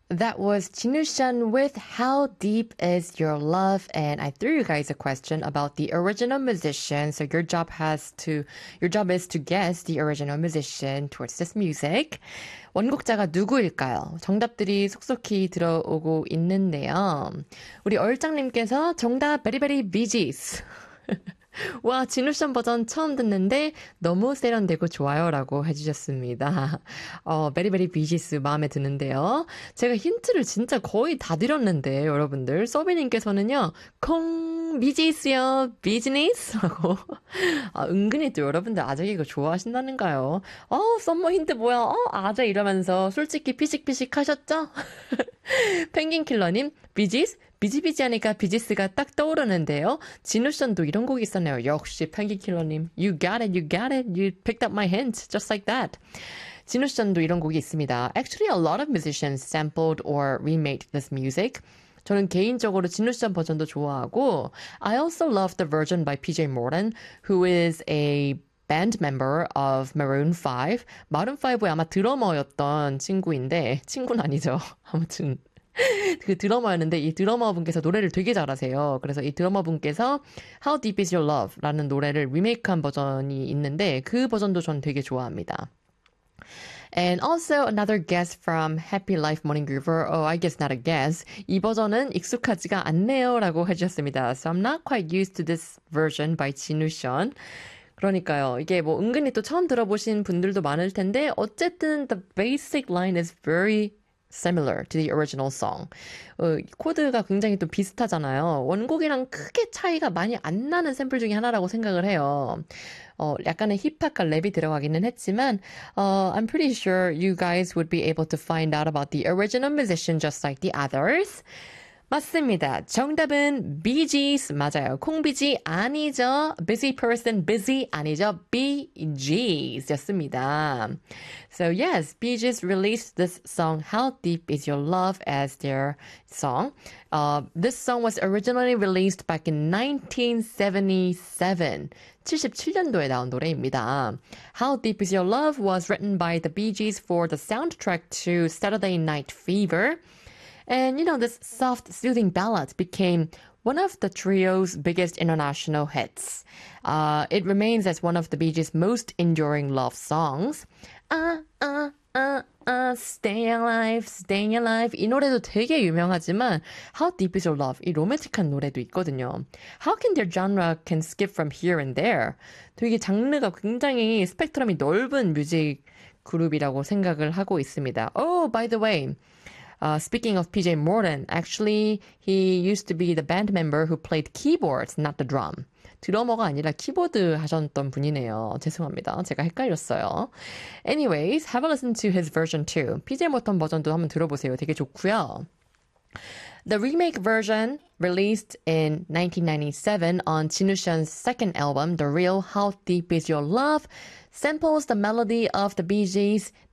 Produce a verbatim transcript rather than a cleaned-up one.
That was Jinushan with How Deep Is Your Love? And I threw you guys a question about the original musician. So your job has to, your job is to guess the original musician towards this music. 원곡자가 누구일까요? 정답들이 속속히 들어오고 있는데요. 우리 얼짱님께서 정답 베리베리 비지스. 와, 진우션 버전 처음 듣는데 너무 세련되고 좋아요 라고 해주셨습니다. 어, 베리베리 비지스 마음에 드는데요. 제가 힌트를 진짜 거의 다 드렸는데 여러분들 서비님께서는요. 콩 비지스요 비즈니스라고 아, 은근히 또 여러분들 아재 이거 좋아하신다는가요? 어, 썸머 힌트 뭐야? 어, 아재 이러면서 솔직히 피식피식 하셨죠? 펭귄킬러님 비지스 비지비지하니까 비지스가 딱 떠오르는데요. 진우션도 이런 곡이 있었네요. 역시 펭귄킬러님. You got it, you got it. You picked up my hint. Just like that. 진우션도 이런 곡이 있습니다. Actually, a lot of musicians sampled or remade this music. 저는 개인적으로 진우션 버전도 좋아하고 I also love the version by P J Morton, who is a band member of Maroon five. 마룬 파이브의 아마 드러머였던 친구인데 친구는 아니죠. 아무튼 그 드러머였는데 이 드러머분께서 노래를 되게 잘하세요. 그래서 이 드러머분께서 How Deep Is Your Love 라는 노래를 리메이크한 버전이 있는데 그 버전도 전 되게 좋아합니다. And also another guess from Happy Life Morning Groover. Oh, I guess not a guess. 이 버전은 익숙하지가 않네요 라고 해주셨습니다. So I'm not quite used to this version by 진우션. 그러니까요. 이게 뭐 은근히 또 처음 들어보신 분들도 많을 텐데 어쨌든 the basic line is very similar to the original song. 어, 코드가 굉장히 또 비슷하잖아요. 원곡이랑 크게 차이가 많이 안 나는 샘플 중에 하나라고 생각을 해요. 어, 약간의 힙합과 랩이 들어가기는 했지만 uh, I'm pretty sure you guys would be able to find out about the original musician just like the others. 맞습니다. 정답은 Bee Gees 맞아요. 콩비지 아니죠. Busy person, busy 아니죠. Bee Gees 였습니다. So yes, Bee Gees released this song How Deep Is Your Love as their song. Uh, this song was originally released back in nineteen seventy-seven. 칠십칠 년도에 나온 노래입니다. How Deep Is Your Love was written by the Bee Gees for the soundtrack to Saturday Night Fever. And, you know, this soft, soothing ballad became one of the trio's biggest international hits. Uh, it remains as one of the Bee Gees' most enduring love songs. Uh, uh, uh, uh, stay alive, stay alive. 이 노래도 되게 유명하지만 How Deep Is Your Love? 이 로맨틱한 노래도 있거든요. How can their genre can skip from here and there? 되게 장르가 굉장히 스펙트럼이 넓은 뮤직 그룹이라고 생각을 하고 있습니다. Oh, by the way. Uh, speaking of P J Morton, actually, he used to be the band member who played keyboards, not the drum. 드러머가 아니라 키보드 하셨던 분이네요. 죄송합니다. 제가 헷갈렸어요. Anyways, have a listen to his version too. P J Morton 버전도 한번 들어보세요. 되게 좋고요. The remake version, released in nineteen ninety-seven on 진우션's second album, The Real How Deep Is Your Love, samples the melody of the Bee Gees'